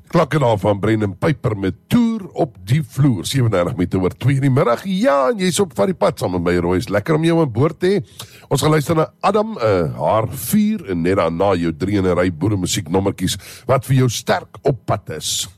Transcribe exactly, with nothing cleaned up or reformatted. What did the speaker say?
Klakke daar van Brendan Piper met Toer op die vloer, sewe en dertig minute oor twee in die middag. Ja, en jy is op van die pad saam met my, Roy. Is lekker om jou aan boord te hê. Ons gaan luister na Adam, uh, haar vier, en net daarna jou drie in 'n ry boere musiek nommertjies, wat vir jou sterk op pad is.